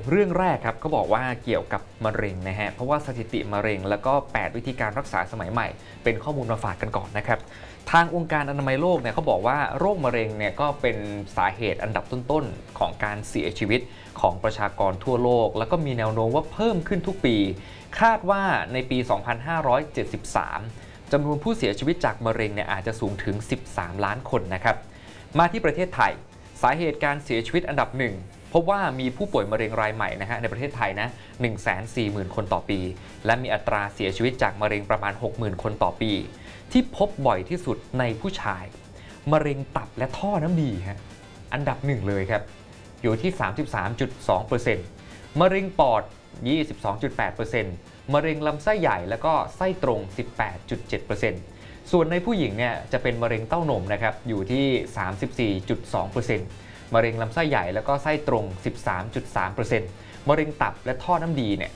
เรื่องแรกครับก็บอกว่าเกี่ยวกับมะเร็งนะฮะเพราะว่าสถิติมะเร็งแล้วก็8วิธีการรักษาสมัยใหม่เป็นข้อมูลมาฝากกันก่อนนะครับทางองค์การอนามัยโลกเนี่ยเขาบอกว่าโรคมะเร็งเนี่ยก็เป็นสาเหตุอันดับต้นๆของการเสียชีวิตของประชากรทั่วโลกแล้วก็มีแนวโน้มว่าเพิ่มขึ้นทุกปีคาดว่าในปี 2573 จำนวนผู้เสียชีวิตจากมะเร็งเนี่ยอาจจะสูงถึง 13 ล้านคนนะครับมาที่ประเทศไทยสาเหตุการเสียชีวิตอันดับหนึ่งพบว่ามีผู้ป่วยมะเร็งรายใหม่นะฮะในประเทศไทยนะ 140,000 คนต่อปีและมีอัตราเสียชีวิตจากมะเร็งประมาณ 60,000 คนต่อปีที่พบบ่อยที่สุดในผู้ชายมะเร็งตับและท่อน้ำดีฮะอันดับหนึ่งเลยครับอยู่ที่ 33.2% มะเร็งปอด 22.8%มะเร็งลำไส้ใหญ่แล้วก็ไส้ตรง 18.7%ส่วนในผู้หญิงเนี่ยจะเป็นมะเร็งเต้านมนะครับอยู่ที่ 34.2%มะเร็งลำไส้ใหญ่แล้วก็ไส้ตรง 13.3% มะเร็งตับและท่อน้ำดีเนี่ย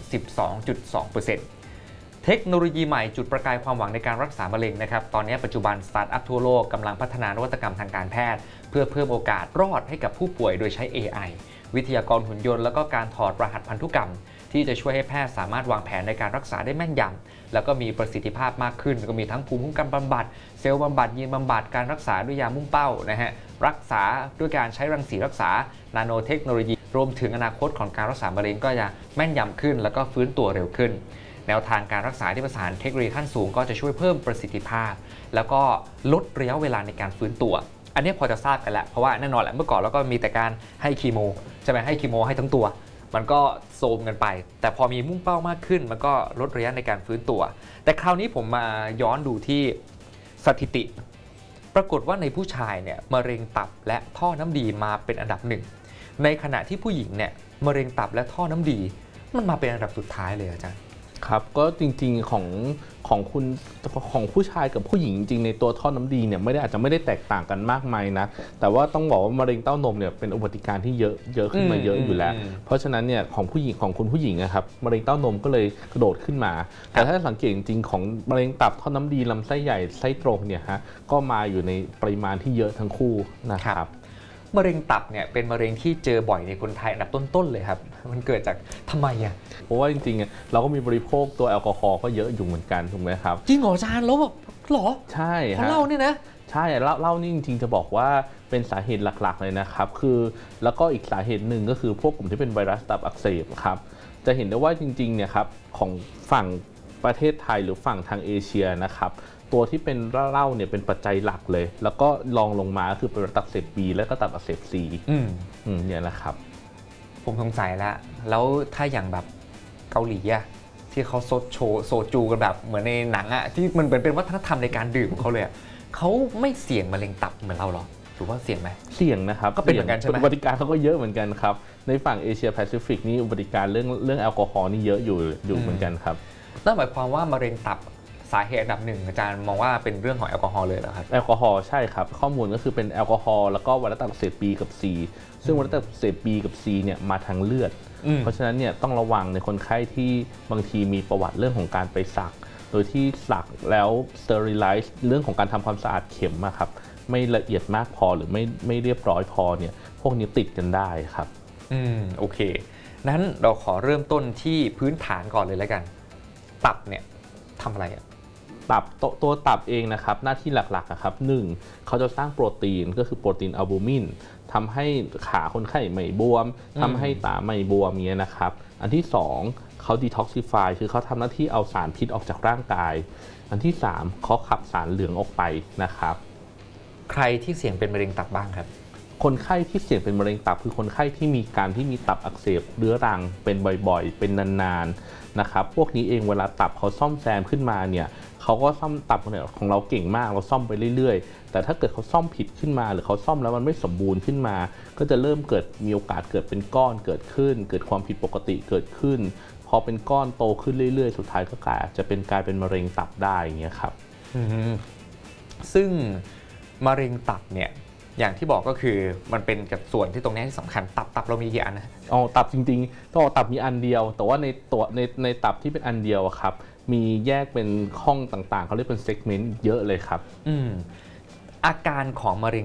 12.2%เทคโนโลยีใหม่จุดประกายความหวังในการรักษามะเร็งนะครับตอนนี้ปัจจุบันสตาร์ทอัพทั่วโลกกำลังพัฒนานวัตกรรมทางการแพทย์เพื่อเพิ่มโอกาสรอดให้กับผู้ป่วยโดยใช้ AI วิทยากรหุ่นยนต์แล้วก็การถอดรหัสพันธุกรรมที่จะช่วยให้แพทย์สามารถวางแผนในการรักษาได้แม่นยำแล้วก็มีประสิทธิภาพมากขึ้นก็มีทั้งภูมิคุ้มกันบำบัดเซลล์บำบัดยีนบำบัดการรักษาด้วยยามุ่งเป้านะฮะรักษาด้วยการใช้รังสีรักษานาโนเทคโนโลยีรวมถึงอนาคตของการรักษามะเร็งก็จะแม่นยำขึ้นแล้วก็ฟื้นตัวเร็วขึ้นแนวทางการรักษาที่ประสานเทคโนโลยีขั้นสูงก็จะช่วยเพิ่มประสิทธิภาพแล้วก็ลดระยะเวลาในการฟื้นตัวอันนี้พอจะทราบกันแล้วเพราะว่าแน่นอนแหละเมื่อก่อนเราก็มีแต่การให้คีโมใช่ไหมให้คีโมให้ทั้งตัวมันก็โทรมกันไปแต่พอมีมุ่งเป้ามากขึ้นมันก็ลดระยะในการฟื้นตัวแต่คราวนี้ผมมาย้อนดูที่สถิติปรากฏว่าในผู้ชายเนี่ยมะเร็งตับและท่อน้ำดีมาเป็นอันดับหนึ่งในขณะที่ผู้หญิงเนี่ยมะเร็งตับและท่อน้ำดีมันมาเป็นอันดับสุดท้ายเลยอาจารย์ครับก็จริงๆของผู้ชายกับผู้หญิงจริงในตัวท่อน้ำดีเนี่ยอาจจะไม่ได้แตกต่างกันมากมายนะแต่ว่าต้องบอกว่ามะเร็งเต้านมเนี่ยเป็นอุบัติการที่เยอะขึ้นมาเยอะอยู่แล้วเพราะฉะนั้นเนี่ยของคุณผู้หญิงนะครับมะเร็งเต้านมก็เลยกระโดดขึ้นมาแต่ถ้าสังเกตจริงๆของมะเร็งตับท่อน้ำดีลำไส้ใหญ่ไส้ตรงเนี่ยฮะก็มาอยู่ในปริมาณที่เยอะทั้งคู่นะครับมะเร็งตับเนี่ยเป็นมะเร็งที่เจอบ่อยในคนไทยอันดับต้นๆเลยครับมันเกิดจากทำไมอ่ะเพราะว่าจริงๆเราก็มีบริโภคตัวแอลกอฮอล์ก็เยอะอยู่เหมือนกันถูกไหมครับจริงเหรออาจารย์แล้วแบบหรอใช่ฮะเหล้าเนี่ยนะใช่เหล้านี่จริงๆจะบอกว่าเป็นสาเหตุหลักๆเลยนะครับคือแล้วก็อีกสาเหตุหนึ่งก็คือพวกกลุ่มที่เป็นไวรัสตับอักเสบครับจะเห็นได้ว่าจริงๆเนี่ยครับของฝั่งประเทศไทยหรือฝั่งทางเอเชียนะครับตัวที่เป็นเหล้าเนี่ยเป็นปัจจัยหลักเลยแล้วก็รองลงมาคือเป็นตับอักเสบ B และก็ตับอักเสบ C เนี่ยนะครับผมสงสัยแล้วถ้าอย่างแบบเกาหลีอะที่เขาโซจูกันแบบเหมือนในหนังอะที่มันเป็นวัฒนธรรมในการดื่มของเขาเลยเขาไม่เสี่ยงมะเร็งตับเหมือนเราหรอหรือว่าเสี่ยงไหมเสี่ยงนะครับก็เป็นเหมือนกันใช่ไหมอุบัติการเขาก็เยอะเหมือนกันครับในฝั่งเอเชียแปซิฟิกนี่อุบัติการเรื่องแอลกอฮอล์นี่เยอะอยู่เหมือนกันครับนั่นหมายความว่ามะเร็งตับสาเหตุอันดับหนึ่งอาจารย์มองว่าเป็นเรื่องของแอลกอฮอล์เลยเหรอครับแอลกอฮอล์ใช่ครับข้อมูลก็คือเป็นแอลกอฮอล์แล้วก็ไวรัสตับอักเสบ B กับ C ซึ่งไวรัสตับอักเสบ B กับ C เนี่ยมาทางเลือดเพราะฉะนั้นเนี่ยต้องระวังในคนไข้ที่บางทีมีประวัติเรื่องของการไปสักโดยที่สักแล้ว sterilize เรื่องของการทำความสะอาดเข็มครับไม่ละเอียดมากพอหรือไม่เรียบร้อยพอเนี่ยพวกนี้ติดกันได้ครับโอเคนั้นเราขอเริ่มต้นที่พื้นฐานก่อนเลยแล้วกันตับเนี่ยทำอะไรอะตับตัวตับเองนะครับหน้าที่หลักๆครับ1เขาจะสร้างโปรตีนก็คือโปรตีนอัลบูมินทำให้ขาคนไข้ไม่บวมทำให้ตาไม่บวมเงี้ยนะครับอันที่2เขาดีท็อกซิฟายคือเขาทำหน้าที่เอาสารพิษออกจากร่างกายอันที่3เขาขับสารเหลืองออกไปนะครับใครที่เสี่ยงเป็นมะเร็งตับบ้างครับคนไข้ที่เสี่ยงเป็นมะเร็งตับคือคนไข้ที่มีตับอักเสบเรื้อรังเป็นบ่อยๆเป็นนานๆนะครับพวกนี้เองเวลาตับเขาซ่อมแซมขึ้นมาเนี่ยเขาก็ซ่อมตับของเราเก่งมากเราซ่อมไปเรื่อยๆแต่ถ้าเกิดเขาซ่อมผิดขึ้นมาหรือเขาซ่อมแล้วมันไม่สมบูรณ์ขึ้นมาก็จะเริ่มมีโอกาสเกิดเป็นก้อนเกิดขึ้นเกิดความผิดปกติเกิดขึ้นพอเป็นก้อนโตขึ้นเรื่อยๆสุดท้ายก็กลายเป็นมะเร็งตับได้อย่างเงี้ยครับซึ่งมะเร็งตับเนี่ยอย่างที่บอกก็คือมันเป็นกับส่วนที่ตรงนี้ที่สำคัญตับเรามีกี่อันนะตับจริงๆต้องตับมีอันเดียวแต่ว่าในตับที่เป็นอันเดียวครับมีแยกเป็นห้องต่างๆเขาเรียกเป็นเซกเมนต์เยอะเลยครับอาการของมะเร็งตับ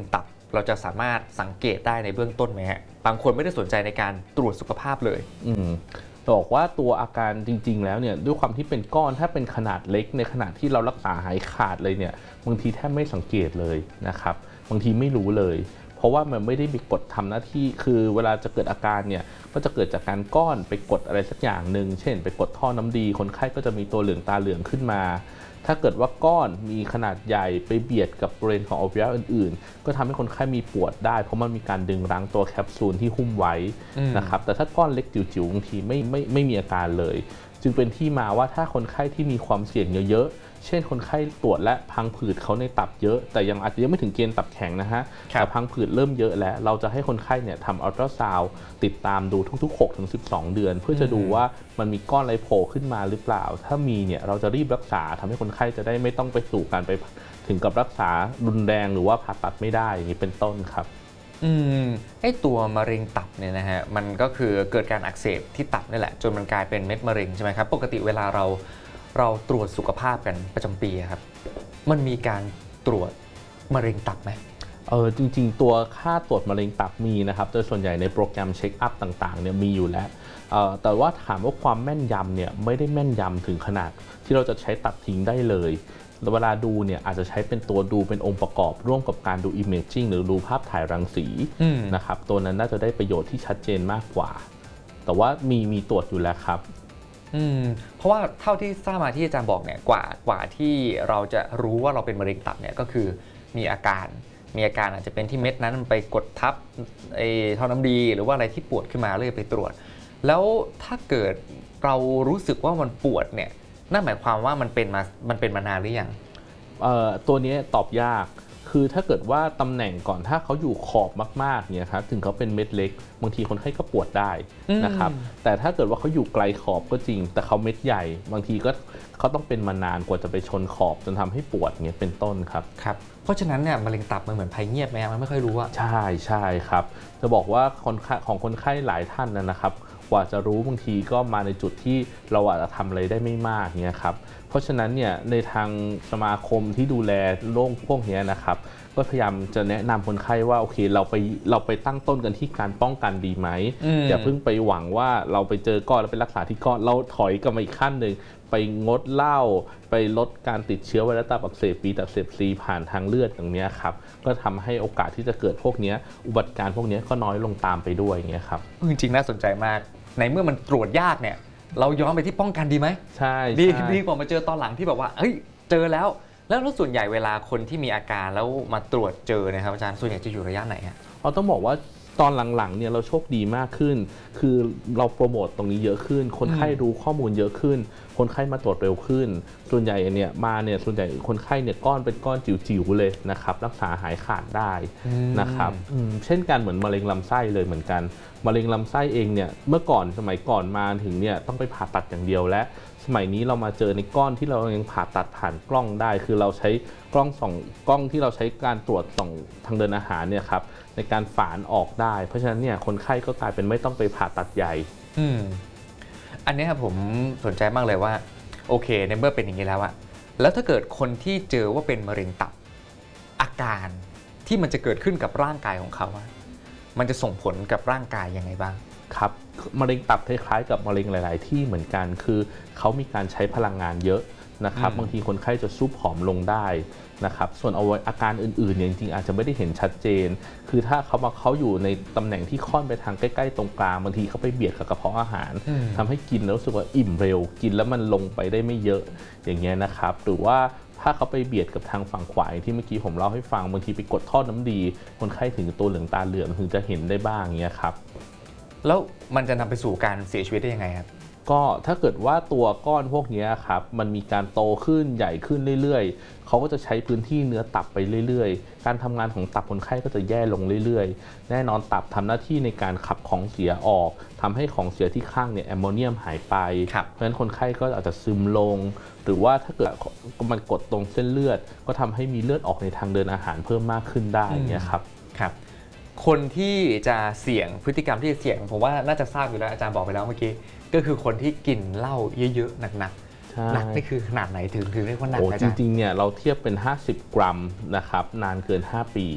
เราจะสามารถสังเกตได้ในเบื้องต้นไหมฮะบางคนไม่ได้สนใจในการตรวจสุขภาพเลยบอกว่าตัวอาการจริงๆแล้วเนี่ยด้วยความที่เป็นก้อนถ้าเป็นขนาดเล็กในขณะที่เรารักษาหายขาดเลยเนี่ยบางทีแทบไม่สังเกตเลยนะครับบางทีไม่รู้เลยเพราะว่ามันไม่ได้มีกฎทำหน้าที่คือเวลาจะเกิดอาการเนี่ยก็จะเกิดจากการก้อนไปกดอะไรสักอย่างหนึ่งเช่นไปกดท่อน้ำดีคนไข้ก็จะมีตัวเหลืองตาเหลืองขึ้นมาถ้าเกิดว่าก้อนมีขนาดใหญ่ไปเบียดกับบริเวณของอวัยวะอื่นๆก็ทำให้คนไข้มีปวดได้เพราะมันมีการดึงรั้งตัวแคปซูลที่หุ้มไว้นะครับแต่ถ้าก้อนเล็กจิ๋วๆบางทีไม่มีอาการเลยจึงเป็นที่มาว่าถ้าคนไข้ที่มีความเสี่ยงเยอะๆเช่นคนไข้ตรวจและพังผืดเขาในตับเยอะแต่อาจจะยังไม่ถึงเกณฑ์ตับแข็งนะฮะแต่พังผืดเริ่มเยอะแล้วเราจะให้คนไข้เนี่ยทำอัลตราซาวด์ติดตามดูทุกๆ 6-12 เดือนเพื่อจะดูว่ามันมีก้อนอะไรโผล่ขึ้นมาหรือเปล่าถ้ามีเนี่ยเราจะรีบรักษาทำให้คนไข้จะได้ไม่ต้องไปสู่การไปถึงกับรักษารุนแรงหรือว่าผ่าตัดไม่ได้อย่างนี้เป็นต้นครับไอ้ตัวมะเร็งตับเนี่ยนะฮะมันก็คือเกิดการอักเสบที่ตับนี่แหละจนมันกลายเป็นเม็ดมะเร็งใช่ไหมครับปกติเวลาเราตรวจสุขภาพกันประจำปีครับมันมีการตรวจมะเร็งตับไหมจริงๆตัวค่าตรวจมะเร็งตับมีนะครับโดยส่วนใหญ่ในโปรแกรมเช็คอัพต่างๆเนี่ยมีอยู่แล้วแต่ว่าถามว่าความแม่นยำเนี่ยไม่ได้แม่นยำถึงขนาดที่เราจะใช้ตัดทิ้งได้เลยเวลาดูเนี่ยอาจจะใช้เป็นตัวดูเป็นองค์ประกอบร่วมกับการดู imaging หรือดูภาพถ่ายรังสีนะครับตัวนั้นน่าจะได้ประโยชน์ที่ชัดเจนมากกว่าแต่ว่ามีตรวจอยู่แล้วครับเพราะว่าเท่าที่ทราบมาที่อาจารย์บอกเนี่ยกว่าที่เราจะรู้ว่าเราเป็นมะเร็งตับเนี่ยก็คือมีอาการอาจจะเป็นที่เม็ดนั้นมันไปกดทับท่อน้ำดีหรือว่าอะไรที่ปวดขึ้นมาเลยไปตรวจแล้วถ้าเกิดเรารู้สึกว่ามันปวดเนี่ยนั่นหมายความว่ามันเป็นมานานหรือยังตัวนี้ตอบยากคือถ้าเกิดว่าตำแหน่งก่อนถ้าเขาอยู่ขอบมากๆเนี่ยครับถึงเขาเป็นเม็ดเล็กบางทีคนไข้ก็ปวดได้นะครับแต่ถ้าเกิดว่าเขาอยู่ไกลขอบก็จริงแต่เขาเม็ดใหญ่บางทีก็เขาต้องเป็นมานานกว่าจะไปชนขอบจนทำให้ปวดเงี้ยเป็นต้นครับเพราะฉะนั้นเนี่ยมะเร็งตับมันเหมือนภัยเงียบไหมมันไม่ค่อยรู้อะใช่ครับจะบอกว่าคนไข้หลายท่านนะครับกว่าจะรู้บางทีก็มาในจุดที่เราอาจจะทำอะไรได้ไม่มากเนี่ยครับเพราะฉะนั้นเนี่ยในทางสมาคมที่ดูแลโรคพวกนี้นะครับก็พยายามจะแนะนำคนไข้ว่าโอเคเราไปตั้งต้นกันที่การป้องกันดีไหมอย่าเพิ่งไปหวังว่าเราไปเจอก้อนแล้วไปรักษาที่ก้อนเราถอยกลับมาอีกขั้นหนึ่งไปงดเหล้าไปลดการติดเชื้อไวรัสตับอักเสบบีตับอักเสบซีผ่านทางเลือดอย่างนี้ครับก็ทำให้โอกาสที่จะเกิดพวกนี้อุบัติการพวกนี้ก็น้อยลงตามไปด้วยอย่างเงี้ยครับจริงๆน่าสนใจมากในเมื่อมันตรวจยากเนี่ยเราย้อนไปที่ป้องกันดีไหมใช่ดีกว่ามาเจอตอนหลังที่แบบว่าเฮ้ยเจอแล้วส่วนใหญ่เวลาคนที่มีอาการแล้วมาตรวจเจอนะครับอาจารย์ส่วนใหญ่จะอยู่ระยะไหนฮะต้องบอกว่าตอนหลังๆเนี่ยเราโชคดีมากขึ้นคือเราโปรโมตตรงนี้เยอะขึ้นคนไข้รู้ข้อมูลเยอะขึ้นคนไข้มาตรวจเร็วขึ้นส่วนใหญ่เนี่ยส่วนใหญ่คนไข้เนี่ยก้อนเป็นก้อนจิ๋วๆเลยนะครับรักษาหายขาดได้นะครับเช่นกันเหมือนมะเร็งลำไส้เลยเหมือนกันมะเร็งลำไส้เองเนี่ยเมื่อก่อนสมัยก่อนมาถึงเนี่ยต้องไปผ่าตัดอย่างเดียวและสมัยนี้เรามาเจอในก้อนที่เรายังผ่าตัดผ่านกล้องได้คือเราใช้กล้องที่เราใช้การตรวจส่องทางเดินอาหารเนี่ยครับในการฝานออกได้เพราะฉะนั้นเนี่ยคนไข้ก็กลายเป็นไม่ต้องไปผ่าตัดใหญ่อันนี้ผมสนใจมากเลยว่าโอเคในเมื่อเป็นอย่างนี้แล้วอะแล้วถ้าเกิดคนที่เจอว่าเป็นมะเร็งตับอาการที่มันจะเกิดขึ้นกับร่างกายของเขามันจะส่งผลกับร่างกายยังไงบ้างครับมะเร็งตับคล้ายๆกับมะเร็งหลายๆที่เหมือนกันคือเขามีการใช้พลังงานเยอะนะครับบางทีคนไข้จะซุบผอมลงได้นะครับส่วนอาการอื่นๆเนี่ยจริงๆอาจจะไม่ได้เห็นชัดเจนคือถ้าเขาอยู่ในตำแหน่งที่ค่อนไปทางใกล้ๆตรงกลางบางทีเขาไปเบียดกับกระเพาะอาหารทำให้กินแล้วรู้สึกว่าอิ่มเร็วกินแล้วมันลงไปได้ไม่เยอะอย่างเงี้ยนะครับหรือว่าถ้าเขาไปเบียดกับทางฝั่งขวาที่เมื่อกี้ผมเล่าให้ฟังบางทีไปกดท่อน้ำดีคนไข้ถึงตัวเหลืองตาเหลืองถึงจะเห็นได้บ้างเงี้ยครับแล้วมันจะนำไปสู่การเสียชีวิตได้ยังไงครับก็ถ้าเกิดว่าตัวก้อนพวกนี้ครับมันมีการโตขึ้นใหญ่ขึ้นเรื่อยๆเขาก็จะใช้พื้นที่เนื้อตับไปเรื่อยๆการทำงานของตับคนไข้ก็จะแย่ลงเรื่อยๆแน่นอนตับทำหน้าที่ในการขับของเสียออกทำให้ของเสียที่ข้างเนี่ยแอมโมเนียมหายไปเพราะฉะนั้นคนไข้ก็อาจจะซึมลงหรือว่าถ้าเกิดมันกดตรงเส้นเลือดก็ทำให้มีเลือดออกในทางเดินอาหารเพิ่มมากขึ้นได้เนี่ยครับคนที่จะเสี่ยงพฤติกรรมที่จะเสี่ยงผมว่าน่าจะทราบอยู่แล้วอาจารย์บอกไปแล้วเมื่อกี้ก็คือคนที่กินเหล้าเยอะๆหนักนี่คือขนาดไหนถึงเรียกว่าหนักอาจารย์จริงๆเนี่ยเราเทียบเป็น50 กรัมนะครับนานเกิน5 ปี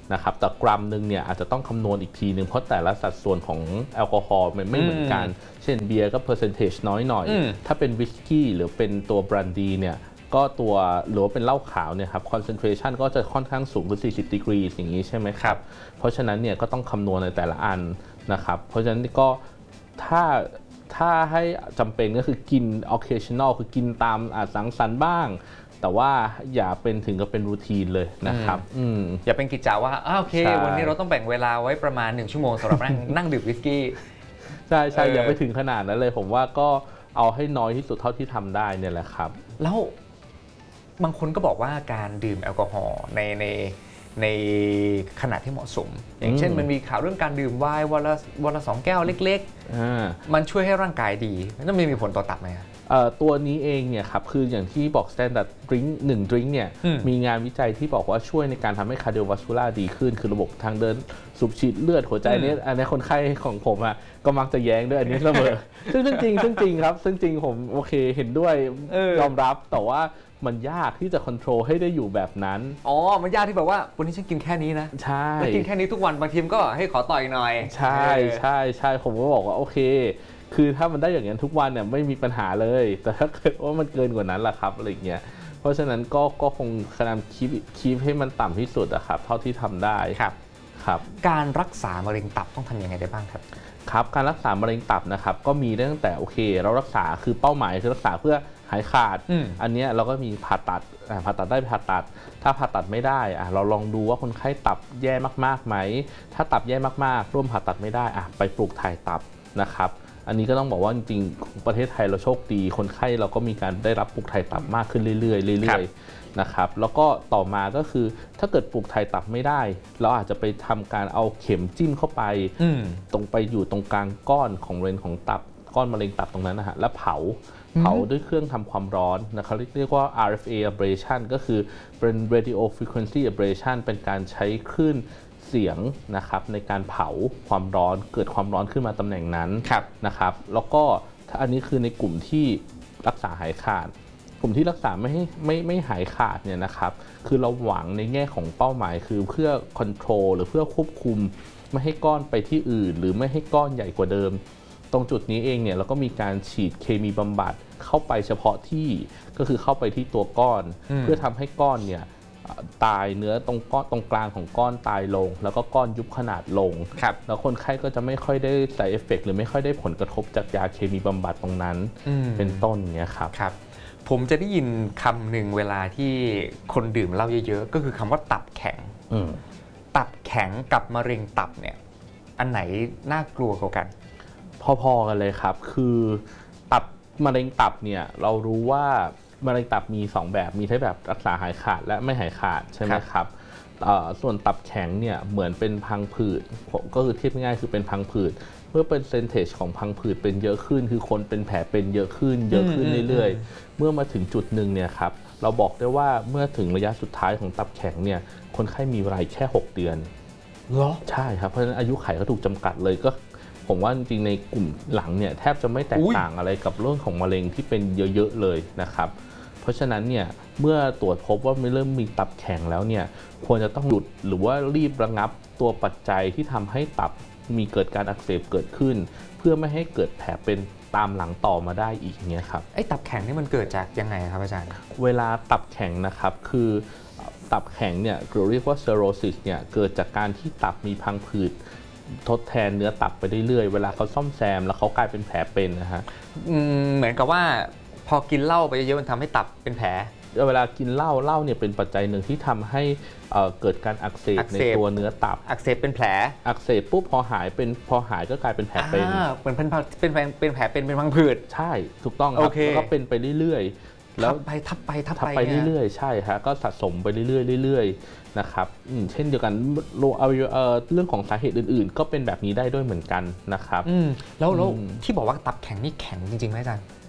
นะครับแต่กรัมหนึ่งเนี่ยอาจจะต้องคำนวณอีกทีหนึ่งเพราะแต่ละสัดส่วนของแอลกอฮอล์มันไม่เหมือนกันเช่นเบียร์ก็ percentage น้อยหน่อยถ้าเป็นวิสกี้หรือเป็นตัวบรันดีเนี่ยก็ตัวหรือว่าเป็นเหล้าขาวเนี่ยครับ concentration ก็จะค่อนข้างสูงคือ40 degrees อย่างนี้ใช่ไหมครับเพราะฉะนั้นเนี่ยก็ต้องคำนวณในแต่ละอันนะครับเพราะฉะนั้นก็ถ้าให้จำเป็นก็คือกิน occasional คือกินตามสังสรรค์บ้างแต่ว่าอย่าเป็นถึงกับเป็นรูทีนเลยนะครับอย่าเป็นกิจจาว่าโอเควันนี้เราต้องแบ่งเวลาไว้ประมาณ1ชั่วโมงสำหรับนั่งดื่มวิสกี้ใช่อย่าไปถึงขนาดนั้นเลยผมว่าก็เอาให้น้อยที่สุดเท่าที่ทำได้เนี่ยแหละครับแล้วบางคนก็บอกว่าการดื่มแอลกอฮอล์ในขนาดที่เหมาะสมอย่างเช่นมันมีข่าวเรื่องการดื่มไวน์วันละ2 แก้วเล็กๆมันช่วยให้ร่างกายดีนั่นมีผลต่อตับไหมตัวนี้เองเนี่ยครับคืออย่างที่บอก standard drink 1 drink เนี่ยมีงานวิจัยที่บอกว่าช่วยในการทำให้ cardiovascular ดีขึ้นคือระบบทางเดินสูบฉีดเลือดหัวใจเนี่ยอันนี้คนไข้ของผมก็มักจะแย้งด้วยอันนี้เสมอซึ่งจริงครับซึ่งจริงผมโอเคเห็นด้วยยอมรับแต่ว่ามันยากที่จะควบคุมให้ได้อยู่แบบนั้นมันยากที่แบบว่าวันนี้ฉันกินแค่นี้นะใช่แล้วกินแค่นี้ทุกวันบางทีก็ให้ขอต่อยหน่อยใช่ผมก็บอกว่าโอเคคือถ้ามันได้อย่างนั้นทุกวันเนี่ยไม่มีปัญหาเลยแต่ถ้าเกิดว่ามันเกินกว่านั้นล่ะครับอะไรเงี้ยเพราะฉะนั้นก็คงพยายามคีปให้มันต่ำที่สุดครับเท่าที่ทำได้ครับการรักษามะเร็งตับต้องทำยังไงได้บ้างครับการรักษามะเร็งตับนะครับก็มีตั้งแต่โอเคเรารักษาคือเป้าหมายคือรักษาเพื่อหายขาดอันนี้เราก็มีผ่าตัดได้ผ่าตัดถ้าผ่าตัดไม่ได้เราลองดูว่าคนไข้ตับแย่มากๆไหมถ้าตับแย่มากๆร่วมผ่าตัดไม่ได้ไปปลูกถ่ายตับนะครับอันนี้ก็ต้องบอกว่าจริงๆประเทศไทยเราโชคดีคนไข้เราก็มีการได้รับปลูกถ่ายตับมากขึ้นเรื่อยๆนะครับแล้วก็ต่อมาก็คือถ้าเกิดปลูกถ่ายตับไม่ได้เราอาจจะไปทำการเอาเข็มจิ้มเข้าไปตรงไปอยู่ตรงกลางก้อนของก้อนมะเร็งตับตรงนั้นนะฮะแล้วเผาด้วยเครื่องทำความร้อนนะครับเรียกว่า RFA ablation ก็คือเป็น radio frequency ablation เป็นการใช้คลื่นเสียงนะครับในการเผาความร้อนเกิดความร้อนขึ้นมาตำแหน่งนั้นนะครับแล้วก็อันนี้คือในกลุ่มที่รักษาหายขาดกลุ่มที่รักษาไม่หายขาดเนี่ยนะครับคือเราหวังในแง่ของเป้าหมายคือเพื่อ control หรือเพื่อควบคุมไม่ให้ก้อนไปที่อื่นหรือไม่ให้ก้อนใหญ่กว่าเดิมตรงจุดนี้เองเนี่ยเราก็มีการฉีดเคมีบำบัดเข้าไปเฉพาะที่ก็คือเข้าไปที่ตัวก้อนเพื่อทำให้ก้อนเนี่ยตายเนื้อตรงกลางของก้อนตายลงแล้วก็ก้อนยุบขนาดลงแล้วคนไข้ก็จะไม่ค่อยได้ side effect หรือไม่ค่อยได้ผลกระทบจากยาเคมีบำบัดตรงนั้นเป็นต้นเนี้ยครับผมจะได้ยินคำหนึ่งเวลาที่คนดื่มเหล้าเยอะๆก็คือคำว่าตับแข็งตับแข็งกับมะเร็งตับเนี่ยอันไหนน่ากลัวกว่ากันพอๆกันเลยครับคือตับมะเร็งตับเนี่ยเรารู้ว่ามะเร็งตับมี2แบบมีทั้งแบบรักษาหายขาดและไม่หายขาดใช่ไหมครับส่วนตับแข็งเนี่ยเหมือนเป็นพังผืดก็คือเทียบง่ายๆคือเป็นพังผืดเมื่อเป็นเซนเทจของพังผืดเป็นเยอะขึ้นคือคนเป็นแผลเป็นเยอะขึ้นเรื่อยๆเมื่อมาถึงจุดหนึ่งเนี่ยครับเราบอกได้ว่าเมื่อถึงระยะสุดท้ายของตับแข็งเนี่ยคนไข้มีเวลาแค่6 เดือนเหรอใช่ครับเพราะฉะนั้นอายุไขก็ถูกจำกัดเลยก็ผมว่าจริงๆในกลุ่มหลังเนี่ยแทบจะไม่แตกต่างอะไรกับเรื่องของมะเร็งที่เป็นเยอะๆเลยนะครับเพราะฉะนั้นเนี่ยเมื่อตรวจพบว่าเริ่มมีตับแข็งแล้วเนี่ยควรจะต้องหยุดหรือว่ารีบระงับตัวปัจจัยที่ทำให้ตับมีเกิดการอักเสบเกิดขึ้นเพื่อไม่ให้เกิดแผลเป็นตามหลังต่อมาได้อีกเนี่ยครับไอ้ตับแข็งนี่มันเกิดจากยังไงครับอาจารย์เวลาตับแข็งนะครับคือตับแข็งเนี่ยเราเรียกว่า cirrhosis เนี่ยเกิดจากการที่ตับมีพังผืดทดแทนเนื้อตับไปเรื่อยๆเวลาเขาซ่อมแซมแล้วเขากลายเป็นแผลเป็นนะฮะเหมือนกับว่าพอกินเหล้าไปเยอะๆมันทำให้ตับเป็นแผลเวลากินเหล้าเนี่ยเป็นปัจจัยหนึ่งที่ทำให้เกิดการอักเสบในตัวเนื้อตับอักเสบเป็นแผลอักเสบปุ๊บพอหายก็กลายเป็นแผลเป็นเหมือนเป็นแผลเป็นพังผืดใช่ถูกต้องครับแล้วก็เป็นไปเรื่อยๆแล้วทับไปเรื่อยๆใช่ฮะก็สะสมไปเรื่อยๆนะครับเช่นเดียวกันเรื่องของสาเหตุอื่นๆก็เป็นแบบนี้ได้ด้วยเหมือนกันนะครับแล้วที่บอกว่าตับแข็งนี่แข็งจริงๆไหมอาจารย์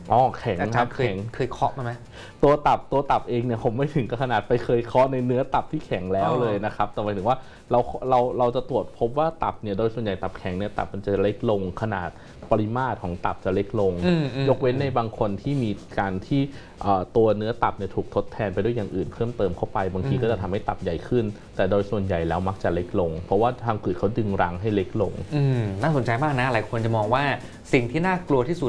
อ๋อแข็งอาคจารัรบย์เคแข็ยงเคาะมาไหมตัวตับเองเนี่ยผมไม่ถึงกับขนาดไปเคยเคาะในเนื้อตับที่แข็งแล้วเลยนะครับแต่หมายถึงว่าเราจะตรวจพบว่าตับเนี่ยโดยส่วนใหญ่ตับแข็งเนี่ยตับมันจะเล็กลงขนาดปริมาตรของตับจะเล็กลงยกเว้นในบางคนที่มีการที่ตัวเนื้อตับเนี่ยถูกทดแทนไปด้วยอย่างอื่นเพิ่มเติมเข้าไปบางทีก็จะทำให้ตับใหญ่ขึ้นแต่โดยส่วนใหญ่แล้วมักจะเล็กลงเพราะว่าทางผืดเขาดึงรังให้เล็กลงน่าสนใจมากนะหลายคนจะมองว่าสิ่งที่น่ากลัวที่สุด